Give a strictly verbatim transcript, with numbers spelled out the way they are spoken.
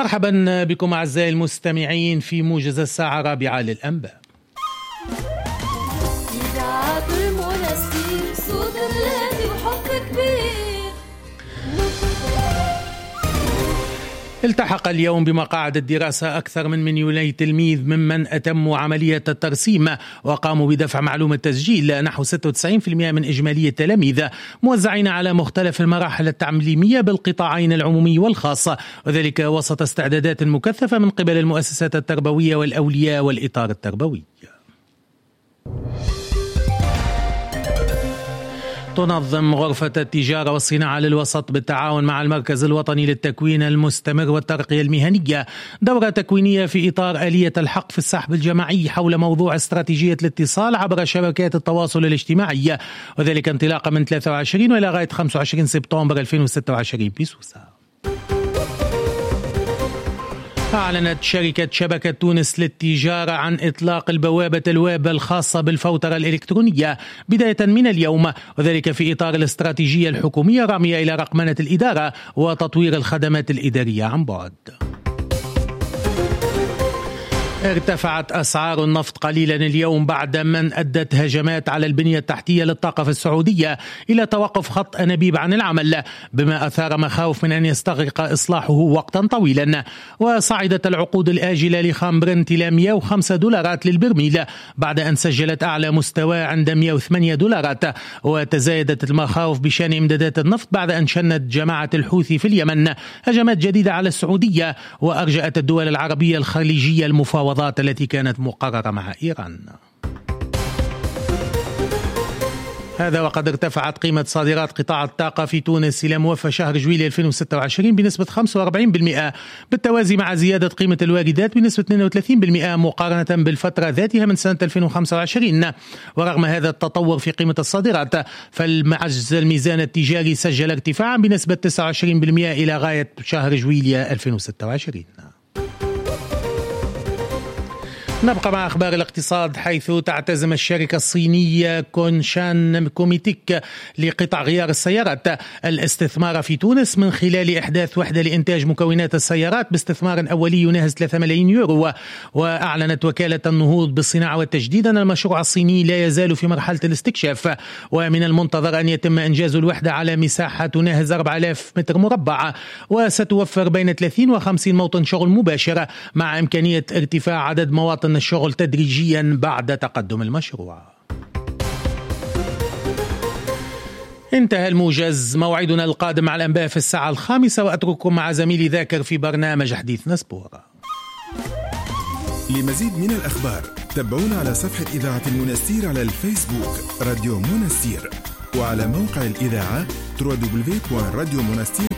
مرحبا بكم أعزائي المستمعين في موجز الساعة الرابعة للأنباء. إذاعة المنستير صوت الهادي وحب كبير. التحق اليوم بمقاعد الدراسة أكثر من مليوني تلميذ ممن أتموا عملية الترسيم وقاموا بدفع معلومة تسجيل، نحو ستة وتسعين بالمئة من إجمالي التلاميذ موزعين على مختلف المراحل التعليمية بالقطاعين العمومي والخاص، وذلك وسط استعدادات مكثفة من قبل المؤسسات التربوية والأولياء والإطار التربوي. تنظم غرفة التجارة والصناعة للوسط بالتعاون مع المركز الوطني للتكوين المستمر والترقية المهنية دورة تكوينية في إطار آلية الحق في السحب الجماعي حول موضوع استراتيجية الاتصال عبر شبكات التواصل الاجتماعي، وذلك انطلاقا من ثلاثة وعشرين وإلى غاية خمسة وعشرين سبتمبر ألفين وستة وعشرين بسوسة. أعلنت شركة شبكة تونس للتجارة عن إطلاق البوابة الويب الخاصة بالفوترة الإلكترونية بداية من اليوم، وذلك في إطار الاستراتيجية الحكومية الرامية إلى رقمنة الإدارة وتطوير الخدمات الإدارية عن بعد. ارتفعت أسعار النفط قليلا اليوم بعد من أدت هجمات على البنية التحتية للطاقة في السعودية إلى توقف خط أنابيب عن العمل، بما أثار مخاوف من أن يستغرق إصلاحه وقتا طويلا. وصعدت العقود الآجلة لخام برنت إلى مئة وخمسة دولارات للبرميل بعد أن سجلت أعلى مستوى عند مئة وثمانية دولارات. وتزايدت المخاوف بشأن إمدادات النفط بعد أن شنت جماعة الحوثي في اليمن هجمات جديدة على السعودية، وأرجأت الدول العربية الخليجية المفاوضات التي كانت مقررة مع إيران. هذا وقد ارتفعت قيمة صادرات قطاع الطاقة في تونس إلى موفى شهر جويلية ألفين وستة وعشرين بنسبة خمسة وأربعين بالمئة، بالتوازي مع زيادة قيمة الواردات بنسبة اثنين وثلاثين بالمئة مقارنة بالفترة ذاتها من سنة ألفين وخمسة وعشرين. ورغم هذا التطور في قيمة الصادرات، فالمعجز الميزان التجاري سجل ارتفاعا بنسبة تسعة وعشرين بالمئة إلى غاية شهر جويلية ألفين وستة وعشرين. نبقى مع أخبار الاقتصاد، حيث تعتزم الشركة الصينية كونشان كوميتيك لقطع غيار السيارات الاستثمار في تونس من خلال إحداث وحدة لإنتاج مكونات السيارات باستثمار أولي يناهز ثلاثة ملايين يورو. وأعلنت وكالة النهوض بالصناعة والتجديد أن المشروع الصيني لا يزال في مرحلة الاستكشاف، ومن المنتظر أن يتم إنجاز الوحدة على مساحة تناهز أربعة آلاف متر مربع، وستوفر بين ثلاثين وخمسين موطن شغل مباشرة مع إمكانية ارتفاع عدد مواطن الشغل تدريجيا بعد تقدم المشروع. انتهى الموجز، موعدنا القادم مع الأنباء في الساعة الخامسة، وأترككم مع زميلي ذاكر في برنامج حديثنا سبورة. لمزيد من الأخبار تابعونا على صفحة إذاعة المنستير على الفيسبوك راديو منستير، وعلى موقع الإذاعة دبليو دبليو دبليو دوت راديو منستير